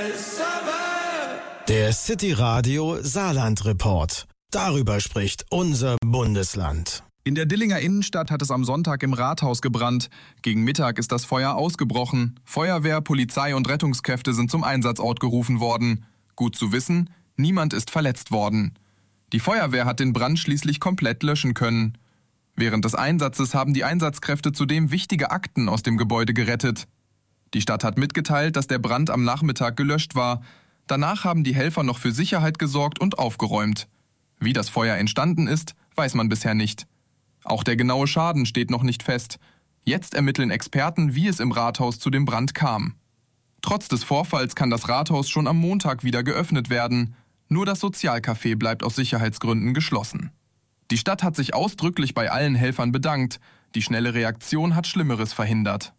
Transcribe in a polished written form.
Der City Radio Saarland Report. Darüber spricht unser Bundesland. In der Dillinger Innenstadt hat es am Sonntag im Rathaus gebrannt. Gegen Mittag ist das Feuer ausgebrochen. Feuerwehr, Polizei und Rettungskräfte sind zum Einsatzort gerufen worden. Gut zu wissen, niemand ist verletzt worden. Die Feuerwehr hat den Brand schließlich komplett löschen können. Während des Einsatzes haben die Einsatzkräfte zudem wichtige Akten aus dem Gebäude gerettet. Die Stadt hat mitgeteilt, dass der Brand am Nachmittag gelöscht war. Danach haben die Helfer noch für Sicherheit gesorgt und aufgeräumt. Wie das Feuer entstanden ist, weiß man bisher nicht. Auch der genaue Schaden steht noch nicht fest. Jetzt ermitteln Experten, wie es im Rathaus zu dem Brand kam. Trotz des Vorfalls kann das Rathaus schon am Montag wieder geöffnet werden. Nur das Sozialcafé bleibt aus Sicherheitsgründen geschlossen. Die Stadt hat sich ausdrücklich bei allen Helfern bedankt. Die schnelle Reaktion hat Schlimmeres verhindert.